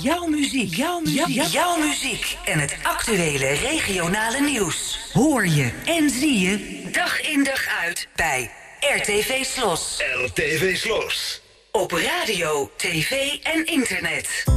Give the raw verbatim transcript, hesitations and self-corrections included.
Jouw muziek, jouw muziek, Jouw, jouw muziek en het actuele regionale nieuws hoor je en zie je dag in dag uit bij R T V Slos. R T V Slos. Op radio, tv en internet.